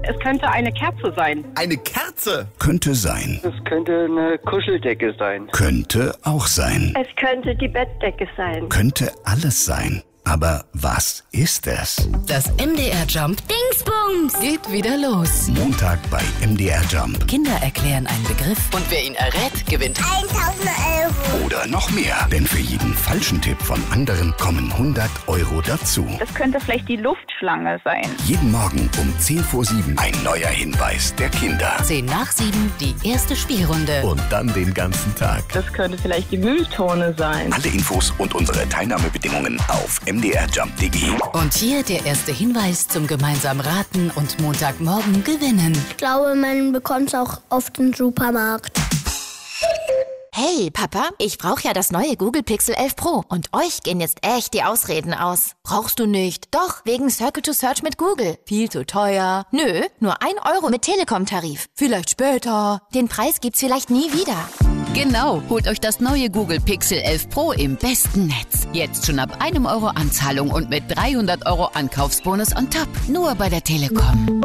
Es könnte eine Kerze sein. Eine Kerze? Könnte sein. Es könnte eine Kuscheldecke sein. Könnte auch sein. Es könnte die Bettdecke sein. Könnte alles sein. Aber was ist es? Das MDR Jump Dingsbums geht wieder los. Montag bei MDR Jump. Kinder erklären einen Begriff und wer ihn errät, gewinnt 1000 Euro. Oder noch mehr. Denn für jeden falschen Tipp von anderen kommen 100 Euro dazu. Das könnte vielleicht die Luftschlange sein. Jeden Morgen um 6:50 ein neuer Hinweis der Kinder. 7:10 die erste Spielrunde. Und dann den ganzen Tag. Das könnte vielleicht die Mülltonne sein. Alle Infos und unsere Teilnahmebedingungen auf mdrjump.de. Und hier der erste Hinweis zum gemeinsamen Raten und Montagmorgen gewinnen. Ich glaube, man bekommt es auch auf den Supermarkt. Hey, Papa, ich brauche ja das neue Google Pixel 11 Pro und euch gehen jetzt echt die Ausreden aus. Brauchst du nicht? Doch, wegen Circle to Search mit Google. Viel zu teuer. Nö, nur 1 Euro mit Telekom-Tarif. Vielleicht später. Den Preis gibt's vielleicht nie wieder. Genau, holt euch das neue Google Pixel 11 Pro im besten Netz. Jetzt schon ab 1 Euro Anzahlung und mit 300 Euro Ankaufsbonus on top. Nur bei der Telekom.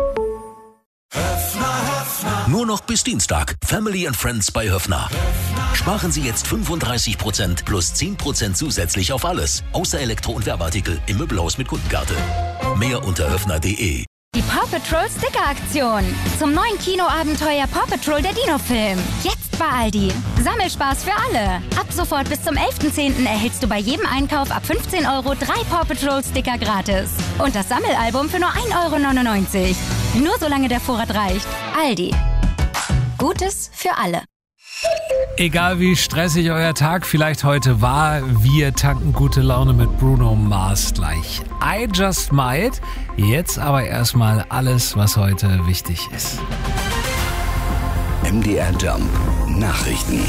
Nur noch bis Dienstag. Family and Friends bei Höffner. Sparen Sie jetzt 35% plus 10% zusätzlich auf alles. Außer Elektro- und Werbeartikel im Möbelhaus mit Kundenkarte. Mehr unter höffner.de. Die Paw Patrol Sticker-Aktion. Zum neuen Kinoabenteuer Paw Patrol der Dino-Film. Jetzt bei Aldi. Sammelspaß für alle. Ab sofort bis zum 11.10. erhältst du bei jedem Einkauf ab 15 Euro 3 Paw Patrol Sticker gratis. Und das Sammelalbum für nur 1,99 Euro. Nur solange der Vorrat reicht. Aldi. Gutes für alle. Egal wie stressig euer Tag vielleicht heute war, wir tanken gute Laune mit Bruno Mars gleich. I Just Might. Jetzt aber erstmal alles, was heute wichtig ist. MDR Jump Nachrichten.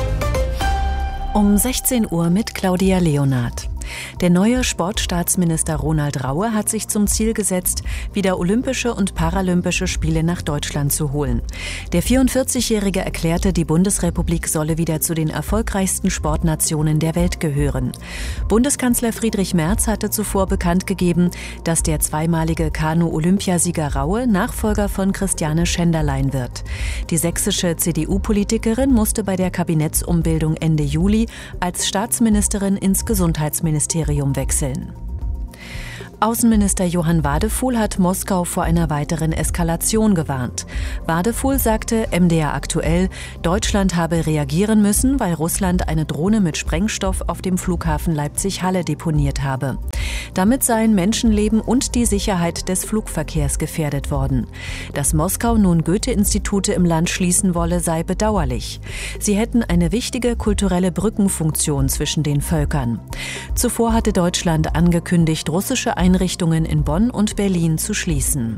Um 16 Uhr mit Claudia Leonard. Der neue Sportstaatsminister Ronald Raue hat sich zum Ziel gesetzt, wieder Olympische und Paralympische Spiele nach Deutschland zu holen. Der 44-Jährige erklärte, die Bundesrepublik solle wieder zu den erfolgreichsten Sportnationen der Welt gehören. Bundeskanzler Friedrich Merz hatte zuvor bekannt gegeben, dass der zweimalige Kanu-Olympiasieger Raue Nachfolger von Christiane Schenderlein wird. Die sächsische CDU-Politikerin musste bei der Kabinettsumbildung Ende Juli als Staatsministerin ins Gesundheitsministerium wechseln. Außenminister Johann Wadefuhl hat Moskau vor einer weiteren Eskalation gewarnt. Wadefuhl sagte MDR aktuell, Deutschland habe reagieren müssen, weil Russland eine Drohne mit Sprengstoff auf dem Flughafen Leipzig-Halle deponiert habe. Damit seien Menschenleben und die Sicherheit des Flugverkehrs gefährdet worden. Dass Moskau nun Goethe-Institute im Land schließen wolle, sei bedauerlich. Sie hätten eine wichtige kulturelle Brückenfunktion zwischen den Völkern. Zuvor hatte Deutschland angekündigt, russische Einrichtungen in Bonn und Berlin zu schließen.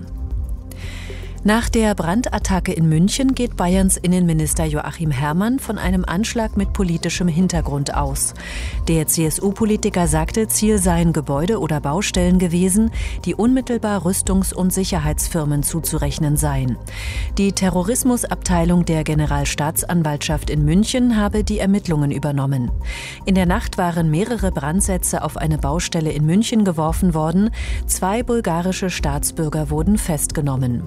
Nach der Brandattacke in München geht Bayerns Innenminister Joachim Herrmann von einem Anschlag mit politischem Hintergrund aus. Der CSU-Politiker sagte, Ziel seien Gebäude oder Baustellen gewesen, die unmittelbar Rüstungs- und Sicherheitsfirmen zuzurechnen seien. Die Terrorismusabteilung der Generalstaatsanwaltschaft in München habe die Ermittlungen übernommen. In der Nacht waren mehrere Brandsätze auf eine Baustelle in München geworfen worden. 2 bulgarische Staatsbürger wurden festgenommen.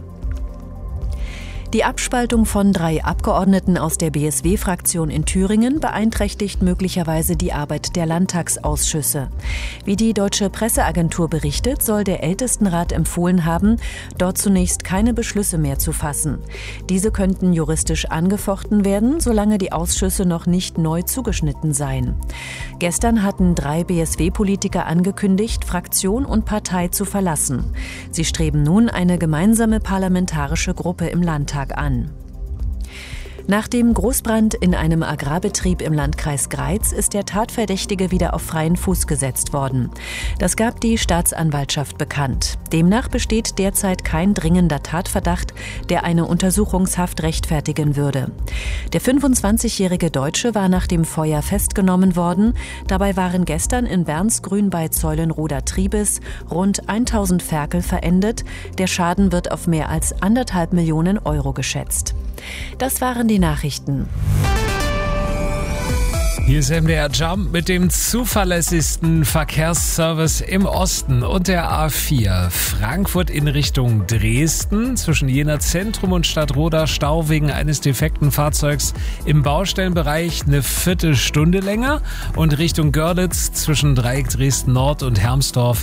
Die Abspaltung von 3 Abgeordneten aus der BSW-Fraktion in Thüringen beeinträchtigt möglicherweise die Arbeit der Landtagsausschüsse. Wie die Deutsche Presseagentur berichtet, soll der Ältestenrat empfohlen haben, dort zunächst keine Beschlüsse mehr zu fassen. Diese könnten juristisch angefochten werden, solange die Ausschüsse noch nicht neu zugeschnitten seien. Gestern hatten 3 BSW-Politiker angekündigt, Fraktion und Partei zu verlassen. Sie streben nun eine gemeinsame parlamentarische Gruppe im Landtag an. Nach dem Großbrand in einem Agrarbetrieb im Landkreis Greiz ist der Tatverdächtige wieder auf freien Fuß gesetzt worden. Das gab die Staatsanwaltschaft bekannt. Demnach besteht derzeit kein dringender Tatverdacht, der eine Untersuchungshaft rechtfertigen würde. Der 25-jährige Deutsche war nach dem Feuer festgenommen worden. Dabei waren gestern in Bernsgrün bei Zeulenroda-Triebes rund 1000 Ferkel verendet. Der Schaden wird auf mehr als 1,5 Millionen Euro geschätzt. Das waren die Nachrichten. Hier ist MDR Jump mit dem zuverlässigsten Verkehrsservice im Osten und der A4. Frankfurt in Richtung Dresden. Zwischen Jena Zentrum und Stadtroda Stau wegen eines defekten Fahrzeugs im Baustellenbereich eine Viertelstunde länger. Und Richtung Görlitz zwischen Dreieck Dresden Nord und Hermsdorf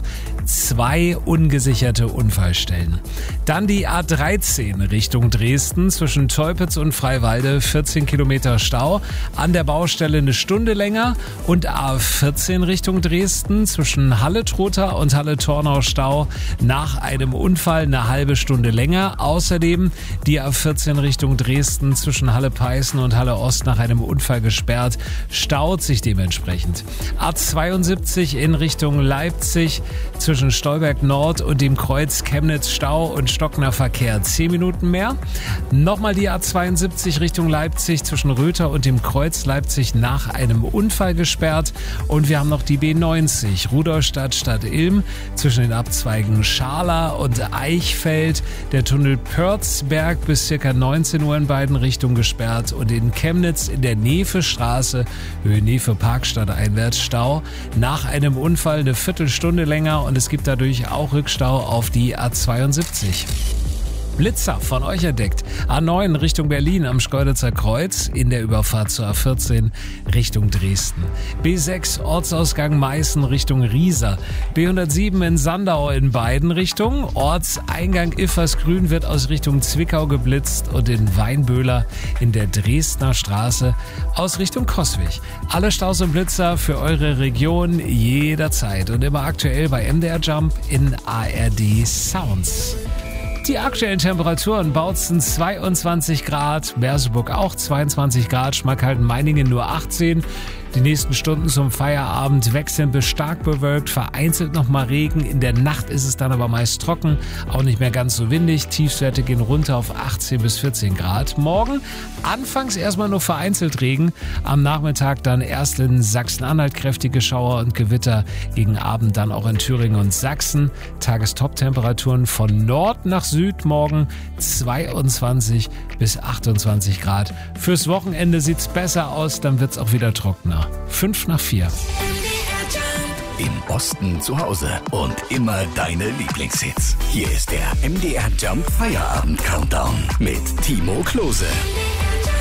2 ungesicherte Unfallstellen. Dann die A13 Richtung Dresden zwischen Teupitz und Freiwalde 14 Kilometer Stau. An der Baustelle eine Stunde länger und A14 Richtung Dresden zwischen Halle-Trotha und Halle-Tornau Stau nach einem Unfall eine halbe Stunde länger. Außerdem die A14 Richtung Dresden zwischen Halle-Peißen und Halle-Ost nach einem Unfall gesperrt, staut sich dementsprechend. A72 in Richtung Leipzig zwischen Stolberg Nord und dem Kreuz Chemnitz Stau und stockender Verkehr 10 Minuten mehr. Nochmal die A72 Richtung Leipzig zwischen Röther und dem Kreuz Leipzig nach einem Unfall gesperrt. Und wir haben noch die B90 Rudolstadt Stadt Ilm zwischen den Abzweigen Schala und Eichfeld. Der Tunnel Pörzberg bis ca. 19 Uhr in beiden Richtungen gesperrt und in Chemnitz in der Nefe-Straße, Höhe Nefe Parkstadt einwärts Stau. Nach einem Unfall eine Viertelstunde länger und es gibt dadurch auch Rückstau auf die A72. Blitzer von euch entdeckt. A9 Richtung Berlin am Schkeuditzer Kreuz in der Überfahrt zur A14 Richtung Dresden. B6 Ortsausgang Meißen Richtung Riesa. B107 in Sandau in beiden Richtungen. Ortseingang Iffersgrün wird aus Richtung Zwickau geblitzt und in Weinböhler in der Dresdner Straße aus Richtung Coswig. Alle Staus und Blitzer für eure Region jederzeit und immer aktuell bei MDR Jump in ARD Sounds. Die aktuellen Temperaturen: Bautzen 22 Grad, Merseburg auch 22 Grad, Schmalkalden-Meiningen nur 18. Die nächsten Stunden zum Feierabend wechseln bis stark bewölkt, vereinzelt nochmal Regen. In der Nacht ist es dann aber meist trocken, auch nicht mehr ganz so windig. Tiefstwerte gehen runter auf 18 bis 14 Grad. Morgen anfangs erstmal nur vereinzelt Regen, am Nachmittag dann erst in Sachsen-Anhalt kräftige Schauer und Gewitter, gegen Abend dann auch in Thüringen und Sachsen. Tagestop-Temperaturen von Nord nach Süd morgen 22 bis 28 Grad. Fürs Wochenende sieht's besser aus, dann wird's auch wieder trockener. 5:04. Im Osten zu Hause und immer deine Lieblingshits. Hier ist der MDR Jump Feierabend Countdown mit Timo Klose.